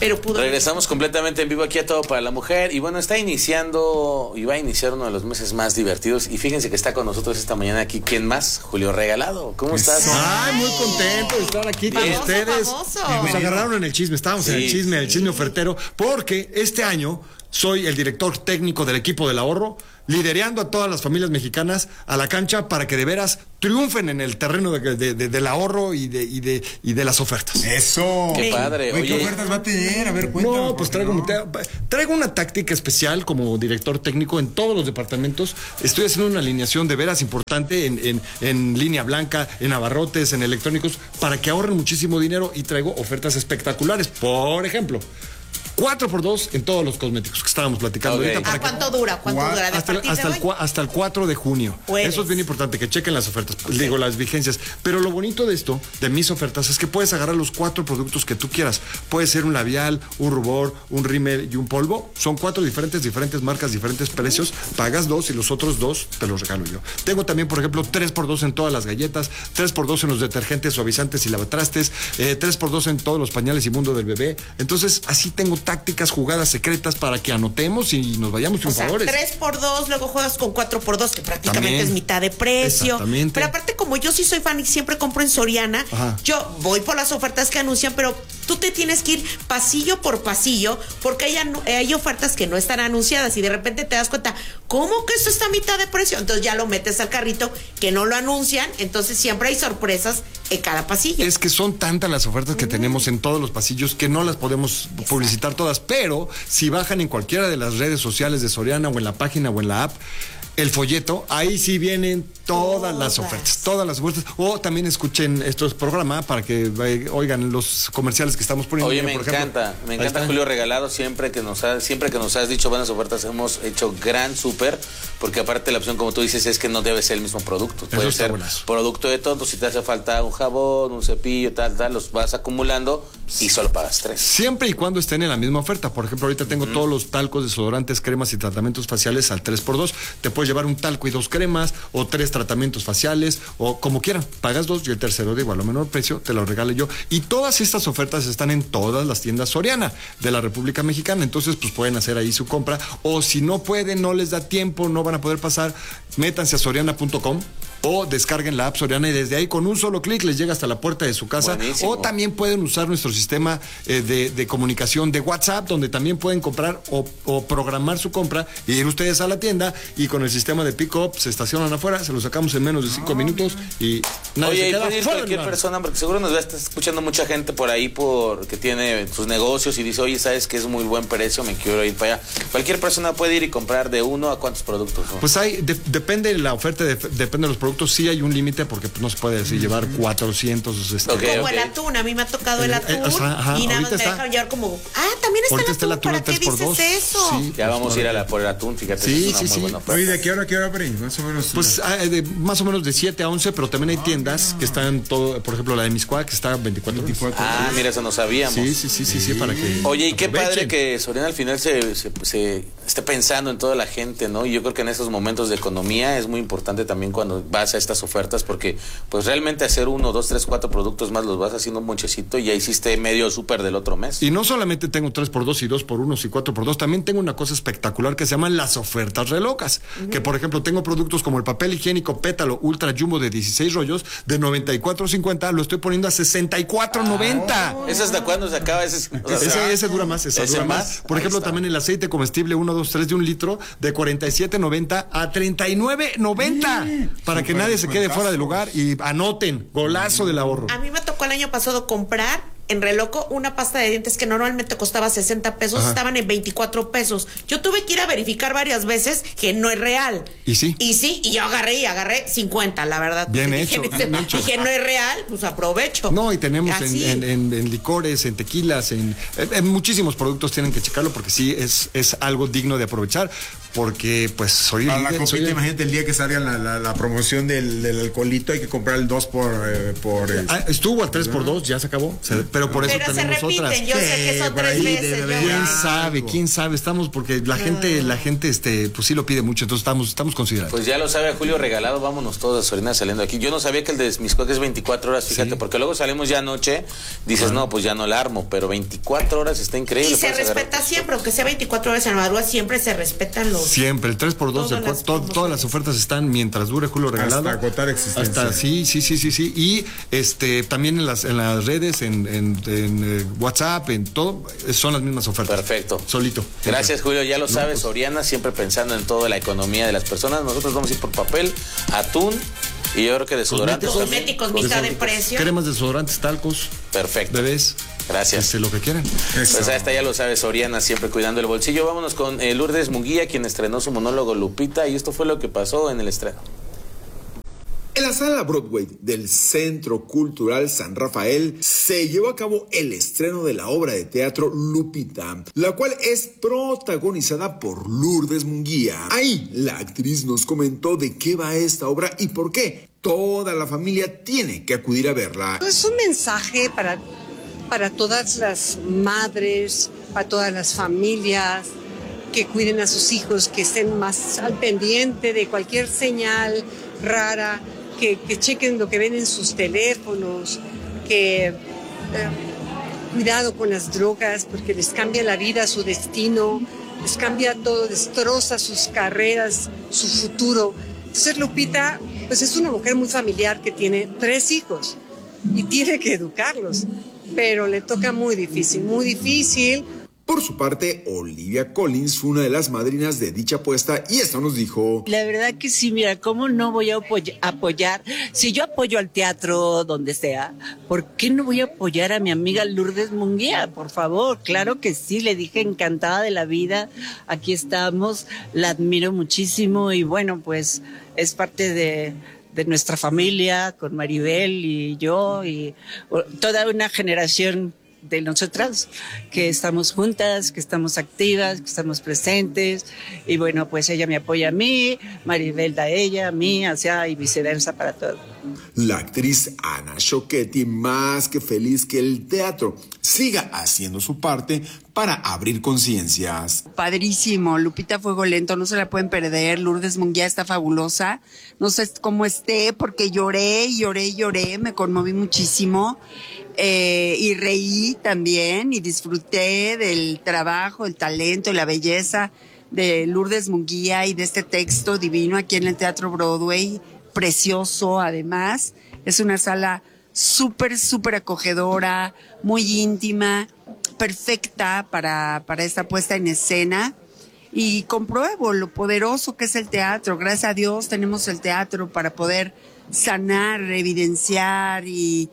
pero pudo. Regresamos completamente en vivo aquí a Todo para la Mujer. Y bueno, está iniciando y va a iniciar uno de los meses más divertidos. Y fíjense que está con nosotros esta mañana aquí. ¿Quién más? Julio Regalado. ¿Cómo estás? Ay, muy contento de estar aquí con ustedes. Nos agarraron en el chisme, estábamos en el chisme ofertero, porque este año soy el director técnico del equipo del ahorro, liderando a todas las familias mexicanas a la cancha para que de veras triunfen en el terreno del ahorro y de las ofertas. ¡Eso! ¡Qué padre! Oye, ¿qué ofertas va a tener? A ver, cuéntanos. No, pues traigo una táctica especial como director técnico en todos los departamentos. Estoy haciendo una alineación de veras importante en línea blanca, en abarrotes, en electrónicos, para que ahorren muchísimo dinero, y traigo ofertas espectaculares. Por ejemplo, 4x2 en todos los cosméticos que estábamos platicando ahorita. ¿Cuánto dura? Hasta el 4 de junio. Eso es bien importante, que chequen las ofertas, las vigencias. Pero lo bonito de esto, de mis ofertas, es que puedes agarrar los 4 productos que tú quieras. Puede ser un labial, un rubor, un rímel y un polvo. Son 4 diferentes marcas, diferentes precios. Pagas 2 y los otros 2 te los regalo yo. Tengo también, por ejemplo, 3x2 en todas las galletas, 3x2 en los detergentes, suavizantes y lavatrastes, 3x2 en todos los pañales y mundo del bebé. Entonces, así tengo tácticas, jugadas secretas para que anotemos y nos vayamos triunfadores. 3x2, luego juegas con 4x2, que prácticamente también es mitad de precio. Exactamente. Pero aparte, como yo sí soy fan y siempre compro en Soriana, yo voy por las ofertas que anuncian, pero tú te tienes que ir pasillo por pasillo, porque hay ofertas que no están anunciadas y de repente te das cuenta, ¿cómo que esto está a mitad de precio? Entonces ya lo metes al carrito, que no lo anuncian, entonces siempre hay sorpresas en cada pasillo. Es que son tantas las ofertas que tenemos en todos los pasillos que no las podemos publicitar todas, pero si bajan en cualquiera de las redes sociales de Soriana o en la página o en la app, el folleto, ahí sí vienen todas las ofertas. O también escuchen estos programas para que oigan los comerciales que estamos poniendo. Oye, me encanta Julio Regalado. Siempre que nos has dicho buenas ofertas, hemos hecho gran súper, porque aparte la opción, como tú dices, es que no debe ser el mismo producto. Puede ser producto de todo. Si te hace falta un jabón, un cepillo, tal, los vas acumulando y solo pagas 3. Siempre y cuando estén en la misma oferta. Por ejemplo, ahorita tengo todos los talcos, desodorantes, cremas y tratamientos faciales al 3x2. Te puedes llevar un talco y 2 cremas, o 3 tratamientos faciales, o como quieran. Pagas 2 y el tercero de igual o menor precio te lo regalo yo. Y todas estas ofertas están en todas las tiendas Soriana de la República Mexicana. Entonces, pues pueden hacer ahí su compra. O si no pueden, no les da tiempo, no van a poder pasar, métanse a soriana.com o descarguen la app Soriana y desde ahí con un solo clic les llega hasta la puerta de su casa. Buenísimo. O también pueden usar nuestro sistema de comunicación de WhatsApp, donde también pueden comprar o programar su compra y ir ustedes a la tienda, y con el sistema de pick-up se estacionan afuera, se lo sacamos en menos de 5 minutos y nadie se queda puede ir fuera, cualquier persona, porque seguro nos va a estar escuchando mucha gente por ahí que tiene sus negocios y dice, oye, sabes que es muy buen precio, me quiero ir para allá. Cualquier persona puede ir y comprar de uno a cuántos productos, ¿no? Pues depende de la oferta, depende de los productos. Sí hay un límite, porque no se puede decir llevar 400. Como el atún, a mí me ha tocado el atún, y nada más me dejan llevar como, también está el atún, ¿para qué dices eso? Sí, ya vamos a ir por el atún, fíjate. Sí. Oye, ¿de qué hora, Pri? Más o menos. Pues más o menos de 7 a 11, pero también hay tiendas que están todo, por ejemplo la de Miscuac, que está 24 horas. Mira, eso no sabíamos. Sí, para que Oye, y qué padre que Soriana al final se esté pensando en toda la gente, ¿no? Y yo creo que en esos momentos de economía es muy importante también cuando vas a estas ofertas, porque pues realmente hacer 1, 2, 3, 4 productos más los vas haciendo un monchecito y ya hiciste medio súper del otro mes. Y no solamente tengo 3x2 y 2x1 y 4x2, también tengo una cosa espectacular que se llaman las ofertas relocas, que por ejemplo tengo productos como el papel higiénico Pétalo Ultra Jumbo de 16 rollos de 94.50, lo estoy poniendo a 64.90. ¿Ese hasta cuándo se acaba? Ese dura más, dura más. Por ejemplo, también el aceite comestible 1, 2, 3 de 1 litro de 47.90 a 39.90, para que nadie se quede fuera de lugar, y anoten, golazo del ahorro. A mí me tocó el año pasado comprar en Reloco una pasta de dientes que normalmente costaba 60 pesos, estaban en 24 pesos. Yo tuve que ir a verificar varias veces que no es real. ¿Y sí? Y yo agarré 50, la verdad. Bien hecho. Dije, no es real, pues aprovecho. No, y tenemos en licores, en tequilas, en muchísimos productos, tienen que checarlo, porque sí es algo digno de aprovechar. porque pues soy para la copita, imagínate el día que salga la promoción del alcoholito, hay que comprar el 2 por estuvo al 3x2, ya se acabó, pero por eso tenemos otras. Yo sé que son 3 veces. ¿Quién sabe? Estamos, porque la gente pues sí lo pide mucho, entonces estamos considerando. Pues ya lo sabe Julio Regalado, vámonos todos a Soriana saliendo aquí. Yo no sabía que el de Mixcoac es 24 horas, fíjate, porque luego salimos ya anoche, dices, no, pues ya no la armo, pero 24 horas está increíble. Y se respeta siempre, aunque sea 24 horas en la madrugada, siempre se respetan los... Siempre, el 3x2, todas las ofertas están mientras dure Julio Regalado. Hasta agotar existencia. Sí. Y también en las redes, en WhatsApp, en todo, son las mismas ofertas. Perfecto. Solito. Gracias, Julio, ya lo sabes, Soriana, siempre pensando en toda la economía de las personas. Nosotros vamos a ir por papel, atún, y yo creo que desodorantes. Cosméticos, mitad de precio. Cremas, desodorantes, talcos. Perfecto. Bebés. Gracias. Lo que quieran. Pues ahí está, ya lo sabes, Soriana, siempre cuidando el bolsillo. Vámonos con Lourdes Munguía, quien estrenó su monólogo Lupita, y esto fue lo que pasó en el estreno. En la sala Broadway del Centro Cultural San Rafael se llevó a cabo el estreno de la obra de teatro Lupita, la cual es protagonizada por Lourdes Munguía. Ahí la actriz nos comentó de qué va esta obra y por qué toda la familia tiene que acudir a verla. Es un mensaje para todas las madres, para todas las familias, que cuiden a sus hijos, que estén más al pendiente de cualquier señal rara, que chequen lo que ven en sus teléfonos, que cuidado con las drogas porque les cambia la vida, su destino, les cambia todo, destroza sus carreras, su futuro. Entonces Lupita, pues es una mujer muy familiar que tiene 3 hijos y tiene que educarlos, pero le toca muy difícil. Por su parte, Olivia Collins fue una de las madrinas de dicha apuesta y esto nos dijo: la verdad que sí, mira, ¿cómo no voy a apoyar? Si yo apoyo al teatro donde sea, ¿por qué no voy a apoyar a mi amiga Lourdes Munguía? Por favor, claro que sí, le dije encantada de la vida, aquí estamos, la admiro muchísimo y bueno, pues es parte de nuestra familia, con Maribel y yo y toda una generación de nosotras, que estamos juntas, que estamos activas, que estamos presentes, y bueno, pues ella me apoya a mí, Maribel da a ella, a mí, hacia y viceversa para todo. La actriz Ana Choquetti, más que feliz que el teatro siga haciendo su parte para abrir conciencias. Padrísimo, Lupita Fuego Lento, no se la pueden perder, Lourdes Munguía está fabulosa, no sé cómo esté, porque lloré, me conmoví muchísimo. Y reí también y disfruté del trabajo, el talento y la belleza de Lourdes Munguía y de este texto divino aquí en el Teatro Broadway, precioso además. Es una sala súper acogedora, muy íntima, perfecta para esta puesta en escena. Y compruebo lo poderoso que es el teatro. Gracias a Dios tenemos el teatro para poder sanar, evidenciar y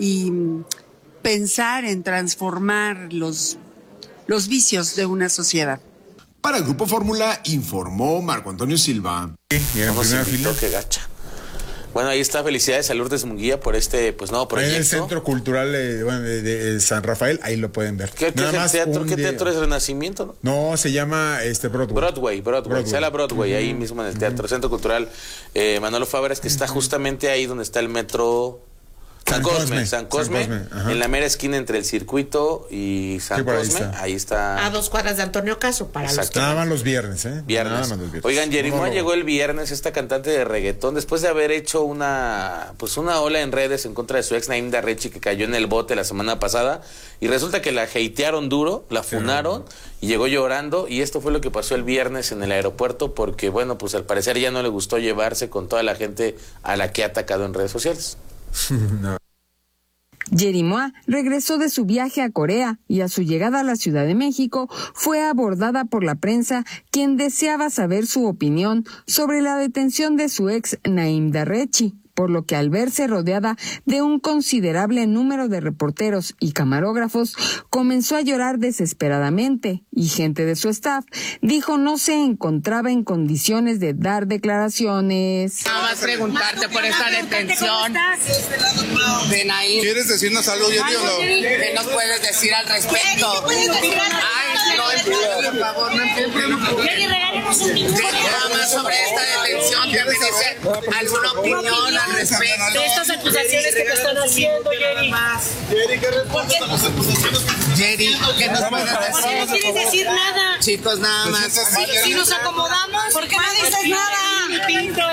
pensar en transformar los vicios de una sociedad. Para el Grupo Fórmula informó Marco Antonio Silva. Qué gacha. Bueno, ahí está, felicidades a Lourdes Munguía por este nuevo proyecto. En el Centro Cultural de San Rafael, ahí lo pueden ver. ¿Qué teatro es Renacimiento? No, se llama Broadway. Sala Broadway, ahí mismo en el teatro, Centro Cultural Manolo Fabres, que está justamente ahí donde está el metro San Cosme, en la mera esquina entre el circuito y San Cosme, ahí está. A 2 cuadras de Antonio Caso, para exacto. Nada más los viernes, Viernes. Oigan, Yerimoa llegó el viernes, esta cantante de reggaetón, después de haber hecho una ola en redes en contra de su ex Naim Darrechi, que cayó en el bote la semana pasada, y resulta que la hatearon duro, la funaron, y llegó llorando, y esto fue lo que pasó el viernes en el aeropuerto, porque bueno, pues al parecer ya no le gustó llevarse con toda la gente a la que ha atacado en redes sociales. No. Yerimoa regresó de su viaje a Corea y a su llegada a la Ciudad de México fue abordada por la prensa, quien deseaba saber su opinión sobre la detención de su ex Naim Darrechi, por lo que al verse rodeada de un considerable número de reporteros y camarógrafos, comenzó a llorar desesperadamente y gente de su staff dijo no se encontraba en condiciones de dar declaraciones. Nada más preguntarte por esta detención de Naim. ¿Quieres decirnos algo, Yeri, o no? ¿Qué nos puedes decir al respecto? Ay, no, por favor, no entiendo. Nada más sobre esta detención, ¿qué me dice? ¿Alguna opinión al respecto? De estas acusaciones que te están haciendo, Jerry. Jerry, ¿qué responde a las acusaciones? Jerry, ¿qué nos puedes decir? No quieres decir nada. Chicos, nada más. Si nos acomodamos, ¿por qué no dices nada? Pinto.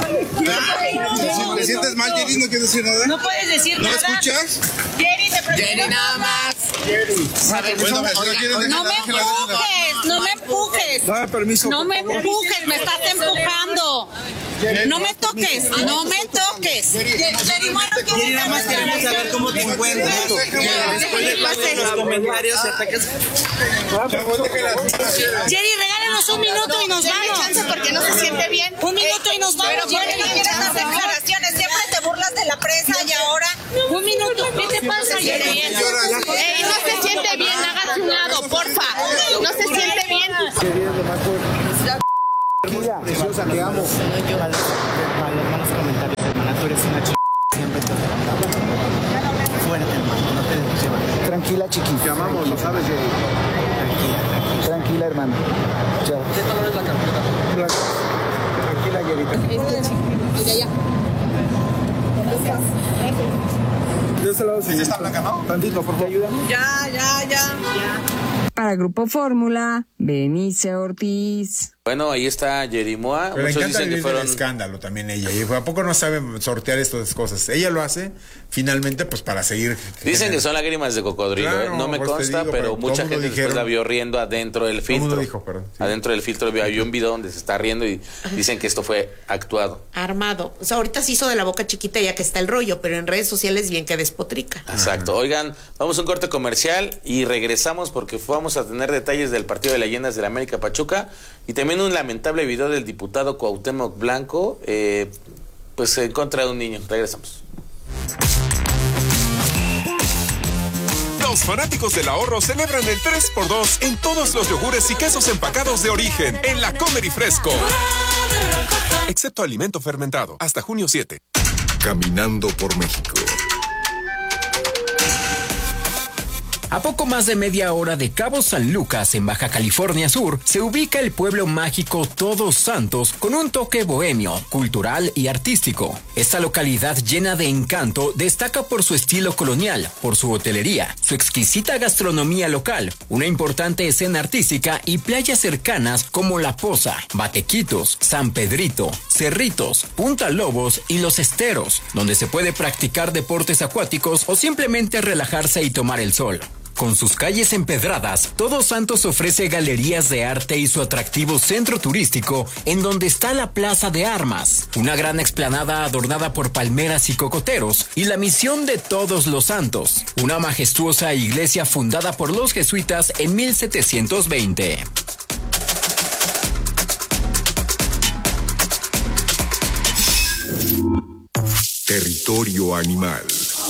Si te sientes mal, Jerry, ¿no quieres decir nada? No puedes decir nada. ¿No escuchas? Jerry, te pregunto. Jerry, nada más. Bueno, No me empujes, no me empujes. Dame permiso. No me empujes, me estás empujando. No me toques, no me toques. Jerry, nada más queremos saber cómo te encuentras. Después de los comentarios y ataques. Jerry, regálanos un minuto y nos vamos. Porque no se siente bien. Un minuto y nos vamos. Pero ¿por qué no quieres hacer declaraciones? Siempre te burlas de la prensa y ahora. Un minuto, ¿qué te pasa, Jerry? Ey, no se siente bien, hágase un lado, porfa. No se siente bien. Preciosa, que amo. A los malos comentarios, hermana, tú eres una chica. Siempre te has levantado. Fuerte, hermano, no te dejes llevar. Tranquila, chiquita. Te amamos, lo sabes, Jerry. Tranquila, hermano. Chao. ¿Qué color es la carpeta? Tranquila, Jerry. Mira, ya. De este lado sí. ¿Está blanca, no? Tantito, por favor. Ayúdame. Ya. Para Grupo Fórmula, Benice Ortiz. Bueno, ahí está Jerimoa. Pero le encanta vivir del escándalo también ella. Y ¿a poco no sabe sortear estas cosas? Ella lo hace finalmente pues para seguir. Dicen que son lágrimas de cocodrilo, claro, no me consta, pero mucha gente después la vio riendo adentro del filtro. Dijo, perdón, sí. Adentro del filtro había un video donde se está riendo y dicen que esto fue actuado. Armado. O sea, ahorita se hizo de la boca chiquita ya que está el rollo, pero en redes sociales bien que despotrica. Exacto. Oigan, vamos a un corte comercial y regresamos porque vamos a tener detalles del partido de leyendas del América Pachuca y también un lamentable video del diputado Cuauhtémoc Blanco, pues en contra de un niño. Regresamos. Los fanáticos del ahorro celebran el 3x2 en todos los yogures y quesos empacados de origen en la Comer y Fresco. Excepto alimento fermentado, hasta junio 7. Caminando por México. A poco más de media hora de Cabo San Lucas, en Baja California Sur, se ubica el pueblo mágico Todos Santos con un toque bohemio, cultural y artístico. Esta localidad llena de encanto destaca por su estilo colonial, por su hotelería, su exquisita gastronomía local, una importante escena artística y playas cercanas como La Poza, Batequitos, San Pedrito, Cerritos, Punta Lobos y Los Esteros, donde se puede practicar deportes acuáticos o simplemente relajarse y tomar el sol. Con sus calles empedradas, Todos Santos ofrece galerías de arte y su atractivo centro turístico, en donde está la Plaza de Armas, una gran explanada adornada por palmeras y cocoteros, y la Misión de Todos los Santos, una majestuosa iglesia fundada por los jesuitas en 1720. Territorio animal.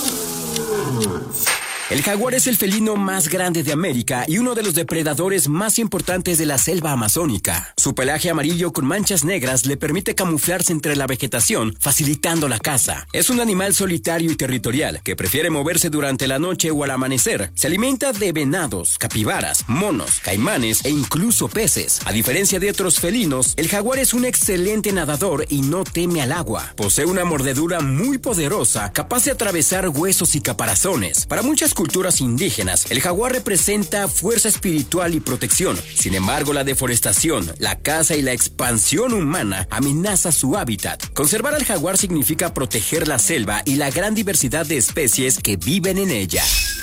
El jaguar es el felino más grande de América y uno de los depredadores más importantes de la selva amazónica. Su pelaje amarillo con manchas negras le permite camuflarse entre la vegetación, facilitando la caza. Es un animal solitario y territorial que prefiere moverse durante la noche o al amanecer. Se alimenta de venados, capibaras, monos, caimanes e incluso peces. A diferencia de otros felinos, el jaguar es un excelente nadador y no teme al agua. Posee una mordedura muy poderosa, capaz de atravesar huesos y caparazones. Para muchas culturas indígenas, el jaguar representa fuerza espiritual y protección. Sin embargo, la deforestación, la caza y la expansión humana amenaza su hábitat. Conservar al jaguar significa proteger la selva y la gran diversidad de especies que viven en ella.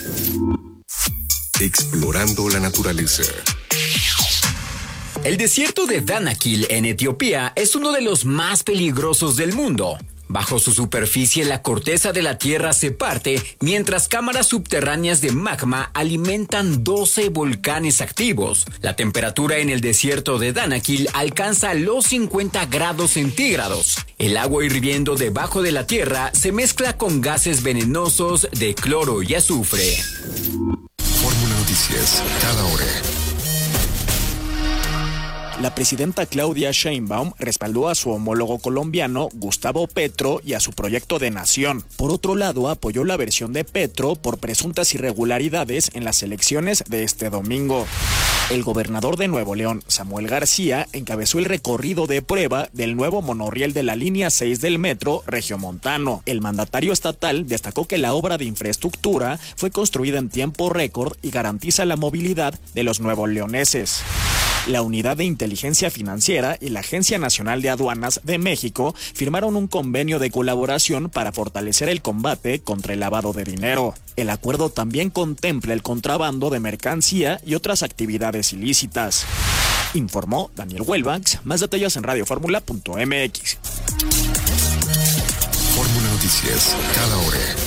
Explorando la naturaleza. El desierto de Danakil en Etiopía es uno de los más peligrosos del mundo. Bajo su superficie, la corteza de la tierra se parte, mientras cámaras subterráneas de magma alimentan 12 volcanes activos. La temperatura en el desierto de Danakil alcanza los 50 grados centígrados. El agua hirviendo debajo de la tierra se mezcla con gases venenosos de cloro y azufre. Fórmula Noticias, cada hora. La presidenta Claudia Sheinbaum respaldó a su homólogo colombiano, Gustavo Petro, y a su proyecto de nación. Por otro lado, apoyó la versión de Petro por presuntas irregularidades en las elecciones de este domingo. El gobernador de Nuevo León, Samuel García, encabezó el recorrido de prueba del nuevo monorriel de la línea 6 del metro regiomontano. El mandatario estatal destacó que la obra de infraestructura fue construida en tiempo récord y garantiza la movilidad de los nuevoleoneses. La Unidad de Inteligencia Financiera y la Agencia Nacional de Aduanas de México firmaron un convenio de colaboración para fortalecer el combate contra el lavado de dinero. El acuerdo también contempla el contrabando de mercancía y otras actividades ilícitas. Informó Daniel Huelvax. Más detalles en radioformula.mx. Fórmula Noticias, cada hora.